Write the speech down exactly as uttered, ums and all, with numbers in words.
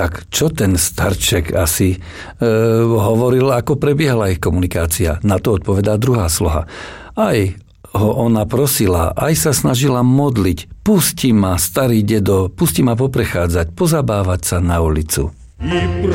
Tak čo ten starček asi e, hovoril, ako prebiehala ich komunikácia? Na to odpovedá druhá sloha. Aj ho ona prosila, aj sa snažila modliť. Pusti ma, starý dedo, pusti ma poprechádzať, pozabávať sa na ulicu.